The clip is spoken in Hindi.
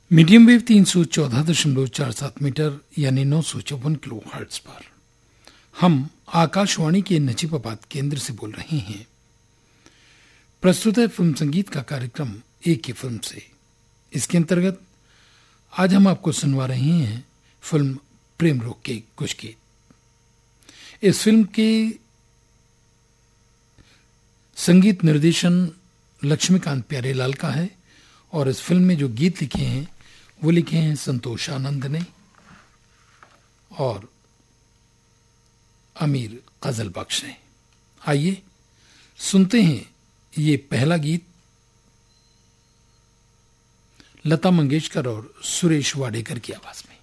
मीडियम वेव 314.47 मीटर यानी 954 किलो हर्ट्ज पर हम आकाशवाणी के नजीबाबाद केंद्र से बोल रहे हैं। प्रस्तुत है फिल्म संगीत का कार्यक्रम एक ही फिल्म से। इसके अंतर्गत आज हम आपको सुनवा रहे हैं फिल्म प्रेम रोग के कुछ गीत। इस फिल्म के संगीत निर्देशन लक्ष्मीकांत प्यारेलाल का है और इस फिल्म में जो गीत लिखे हैं वो लिखे हैं संतोष आनंद ने और अमीर गजल बख्श ने। आइए सुनते हैं ये पहला गीत लता मंगेशकर और सुरेश वाडेकर की आवाज में।